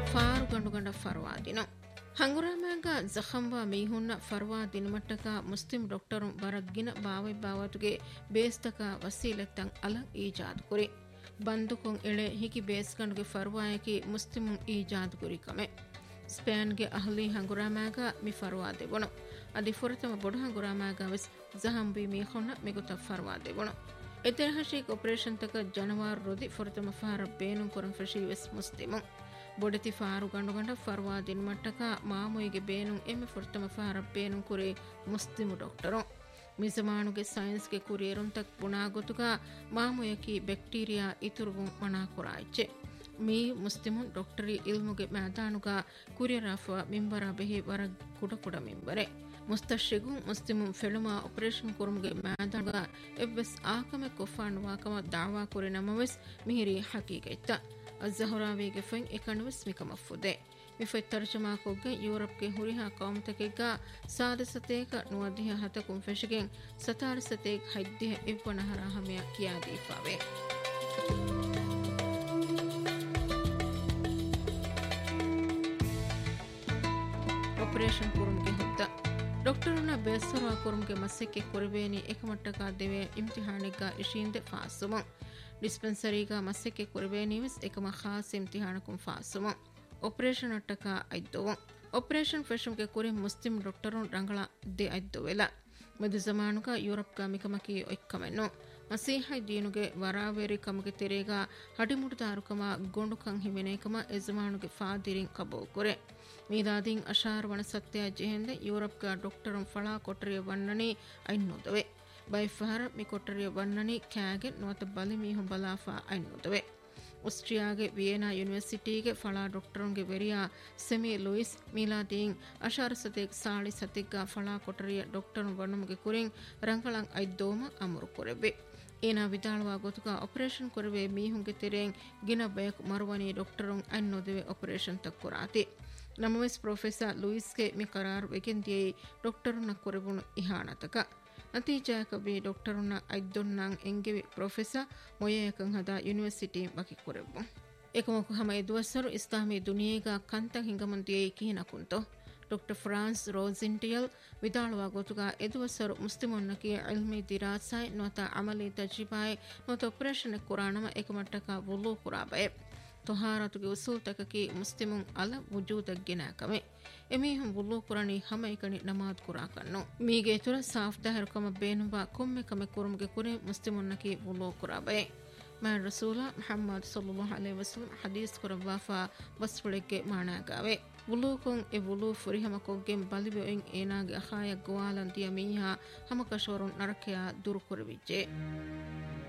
for ಗಂಡುಗಂಡ ಫರ್ವಾದಿನ ಹಂಗುರಾಮ್ಯಾಗ ಜಖಂವಾ ಮೀಹುನ್ನ ಫರ್ವಾ ದಿನಮಟ್ಟಕ Muslim doctor ಬರಗ್ಗಿನ ಬಾವೈಬಾವತುಗೆ ಬೇಸ್ತಕ ವಸೀಲೆತ್ತಂ ಅಲ ಈಜಾದ್ ಕುರಿ ಬಂದುಕೊಂ ಎಳೆ ಹಿಕಿ ಬೇಸ್ಗಂಡುಗೆ ಫರ್ವಾಯಕಿ ಮುಸ್ಲಿಮುಂ ಈಜಾದ್ ಕುರಿ ಕಮೆ ಸ್ಪೇನ್ಗೆ ಅಹ್ಲಿ ಹಂಗುರಾಮ್ಯಾಗ ಮಿ ಫರ್ವಾ ದೆವಣು ಅದಿ ಫುರತಮ ಬೊಡು ಹಂಗುರಾಮ್ಯಾಗ ವೆಸ್ ಜಹಂಬಿ ಮೀಹುನ್ನ ಮಿಗುತ ಫರ್ವಾ ದೆವಣು ಎತೆರಹಶೀಕ್ ಆಪರೇಷನ್ ತಕ ಜನವಾರ್ ರೊದಿ ಫುರತಮ ಫಾರ ಬೇನುಂ ಕೊರಂ ಫಶಿ ವೆಸ್ ಮುಸ್ಲಿಮುಂ ಬೊಡತಿ ಫಾರು ಗಂಡುಗಂಡ ಫರ್ವಾ ದಿನಮಟ್ಟಕ ಮಾಮುಯಿಗೆ ಬೇನುಂ ಎಮ್ಮೆ ಫುರ್ತಮ ಫಾರ ಬೇನುಂ ಕುರಿ ಮುಸ್ಲಿಮು ಡಾಕ್ಟರು ಮಿಜಮಾನುಗೆ ಸೈನ್ಸ್ಗೆ ಕುರಿಯರುಂತಕ್ ಪುಣಾಗೊತುಗ ಮಾಮುಯಕಿ ಬ್ಯಾಕ್ಟೀರಿಯಾ ಇತುರುಗುಂ ಮಣಾಕುರಾಯ್ಚೆ ಮೀ ಮುಸ್ಲಿಮುನ್ ಡಾಕ್ಟರಿ ಇಲ್ಮುಗೆ ಮ್ಯಾದಾನುಗ ಕುರಿಯರಾಫ ಮಿಂಬರ ಬೆಹಿ ವರ ಕುಡಕುಡ ಮಿಂಬರೆ ಮುಸ್ತಶಿಗುಂ ಮುಸ್ಲಿಮುನ್ ಫೆಳುಮಾ ಆಪರೇಷನ್ ಕುರುಮುಗೆ ಮ್ಯಾದಾನುಗ ಎವ್ವೆಸ್ ಆಕಮೆ ಕೊಫಾನ್ ವಾಕಮ ದಾವಾ ಕುರಿ ನಮವೆಸ್ ಮಿಹಿರಿ ಹಕೀಗೈತ್ತ ಅಜ್ಜಹುರಾವಿಗೆ ಫೆಂ ಎಕಣುವೆಸ್ ಮಿಕಮಫುದೆ ಮಿಫೆ ತರ್ಜಮಾ ಕೊಗ್ಗೆ ಯೂರೋಪ್ಗೆ ಹುರಿಹಾ ಕೌಮತಕೆಗ ಸಾದಸತೇಕ ನುವದಿಹ ಹತಕುಂ ಫೆಶಿಗೆಂ ಸತಾರಸತೇಕ ಹೈದ್ದಿಹ ಇವ್ವನಹರ ಹಮೆಯ ಕಿಯಾದೀಫಾವೆ ಆಪರೇಷನ್ ಕುರುಮ್ಗೆ ಹುತ್ತ ಡಾಕ್ಟರುನ ಬೇಸರ ಕುರುಮ್ಗೆ ಮಸ್ಸೆಕ್ಕೆ ಕೊರಬೇನಿ ಏಕಮಟ್ಟಕ ದೇವೆ ಇಮ್ತಿಹಾನಿಗ ಇಶೀಂದೆ ಫಾಸುಮ ಡಿಸ್ಪೆನ್ಸರಿಗ ಮಸ್ಸೆಕ್ಕೆ ಕೊರಬೇನಿವಿಸ್ ಏಕಮ ಖಾಸ್ ಇಮ್ತಿಹಾನಕುಂ ಫಾಸುಮ ಆಪರೇಷನ್ ಅಟ್ಟಕ ಐದ್ದವ ಆಪರೇಷನ್ ಫೆಶುಮ್ಗೆ ಕುರಿ ಮುಸ್ಲಿಂ ಡಾಕ್ಟರುನ್ ರಂಗಳ ದೆ ಐದ್ದವೆಲ ಮದು ಜಮಾನುಗ ಯೂರೋಪ್ಗ ಮಿಕಮಕಿ ಒಕ್ಕಮೆನ್ನು ಮಸೀಹೈ ದೀನುಗೆ ವರಾವೇರಿ ಕಮಗೆ ತೆರೆಗ ಹಡಿಮುಡಿದಾರುಕಮ ಗೊಂಡುಕಂ ಹಿಮೆನೇಕಮ ಎಜಮಾನುಗೆ ಫಾದಿರಿನ್ ಕಬೋ ಕುರೆ ಮೀದಾದಿನ್ ಅಶಾರ್ ವಣ ಸತ್ಯ ಜೆಹೆಂದೆ ಯೂರೋಪ್ಗ ಡಾಕ್ಟರುನ್ ಫಳಾ ಕೊಟ್ಟರಿಯ ವಣ್ಣನಿ ಐನ್ನೋದವೆ ಬೈಫಹರ ಮಿ ಕೊಟ್ಟರಿಯ ವಣ್ಣನಿ ಕ್ಯಾಗೆ ನೋತ ಬಲಿ ಮೀಹುಂ ಬಲಾಫಾ ಐನ್ನೋದವೆ ಆಸ್ಟ್ರಿಯಾಗೆ ವಿಯೆನಾ ಯೂನಿವರ್ಸಿಟಿಗೆ ಫಳಾ ಡಾಕ್ಟರುನ್ಗೆ ವೆರಿಯಾ ಸೆಮಿ ಲೂಯಿಸ್ ಮೀಲಾದೀನ್ ಅಶಾರ್ ಸತೇಕ್ ಸಾಳಿ ಸತಿಗ್ಗ ಫಳಾ ಕೊಟ್ಟರಿಯ ಡಾಕ್ಟರುನ್ ವಣ್ಣುಮಗೆ ಕುರಿನ್ ರಂಗಳಂ ಐದ್ದೋಮ ಅಮರು ಕೊರೆಬೆ ಏನ ವಿದಾಳವಾ ಗೊತುಗ ಆಪರೇಷನ್ ಕೊರವೆ ಮೀಹುಂಗೆ ತೆರೆನ್ ಗಿನ ಬಯಕ್ ಮರುವನಿ ಡಾಕ್ಟರುನ್ ಐನ್ನೋದವೆ ಆಪರೇಷನ್ ತಕ್ಕುರಾತಿ ನಮವೆಸ್ ಪ್ರೊಫೆಸರ್ ಲೂಯಿಸ್ಗೆ ಮಿ ಕರಾರ್ ವೆಗೆಂದಿಯೇ ಡಾಕ್ಟರುನ್ನ ಕೊರೆಬುಣು ಇಹಾನತಕ ನತೀಜಾಕವಿ ಡಾಕ್ಟರುನ್ನ ಐದ್ದೊನ್ನಂ ಎಂಗೆವಿ ಪ್ರೊಫೆಸರ್ ಮೊಯೇಕಂ ಹದ ಯೂನಿವರ್ಸಿಟಿ ಬಕಿ ಕೊರೆಬು ಏಕಮಕು ಹಮ ಎದುವಸರು ಇಸ್ಲಾಮಿ ದುನಿಯೇಗ ಕಂತ ಹಿಂಗಮಂದಿಯೇ ಕೀನಕುಂತೋ ಡಾಕ್ಟರ್ ಫ್ರಾನ್ಸ್ ರೋಜಿಂಟಿಯಲ್ ವಿದಾಳವಾ ಗೊತುಗ ಎದುವಸರು ಮುಸ್ಲಿಮುನ್ನಕಿ ಇಲ್ಮಿ ದಿರಾಸಾಯ್ ನೋತ ಅಮಲಿ ತಜ್ರಿಬಾಯ್ ನೋತ ಆಪರೇಷನ್ ಕುರಾನಮ ಏಕಮಟ್ಟಕ ವುಲು ಕುರಾಬಯೆ ತೊಹಾರತುಗೆ ಉಸೂಲ್ ತಕಕಿ ಮುಸ್ಲಿಮುನ್ ಅಲ ವುಜೂದಗ್ಗೆನಾಕಮೆ ಎಮೀಹುಂ ವುಲು ಕುರಾನಿ ಹಮ ಇಕಣಿ ನಮಾದ್ ಕುರಾಕನ್ನು ಮೀಗೆ ತುರ ಸಾಫ್ ದಹರುಕಮ ಬೇನುವಾ ಕೊಮ್ಮೆ ಕಮೆ ಕುರುಮ್ಗೆ ಕುರಿ ಮುಸ್ಲಿಮುನ್ನಕಿ ವುಲು ಕುರಾಬಯೆ ಮ್ಯಾನ್ ರಸೂಲ ಮುಹಮ್ಮದ್ ಸಲ್ಲಲ್ಲಾಹು ಅಲೈಹಿ ವಸಲ್ಲಂ ಹದೀಸ್ ಕುರವಾಫಾ ವಸ್ಫುಳಿಗೆ ಮಾಣಾಗಾವೆ ವುಲೂಕುಂ ಎ ವುಲು ಫುರಿಹಮ ಕೊಗ್ಗೆಂ ಬಲಿಬೆಯಿನ್ ಏನಾಗೆ ಅಖಾಯ ಗೋವಾಲನ್ ದಿಯ ಮೀಹಾ ಹಮ ಕಶವರುನ್ ನರಕೆಯ ದುರು ಕುರವಿಜ್ಜೆ